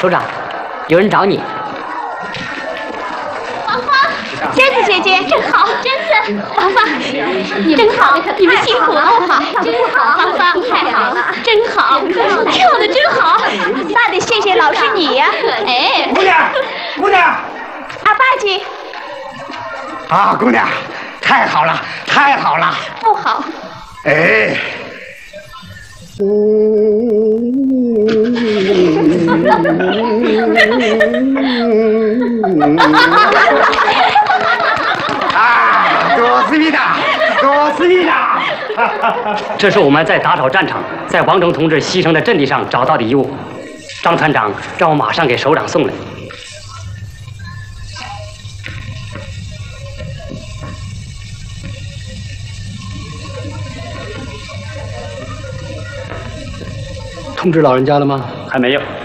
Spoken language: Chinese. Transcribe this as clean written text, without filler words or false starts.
首长，有人找你。 芳芳，娟子姐姐真好，娟子，芳芳，真好，你们辛苦了，真好，芳芳，太好了，真好，跳的真好，那得谢谢老师你呀。哎， 姑娘，姑娘， 阿爸ji。 啊，姑娘，太好了，太好了。 不好。 哎。啊，多思密达，多思密达。 这是我们在打扫战场，在王忠同志牺牲的阵地上找到的遗物。张团长让我马上给首长送来。通知老人家了吗？ 还没有。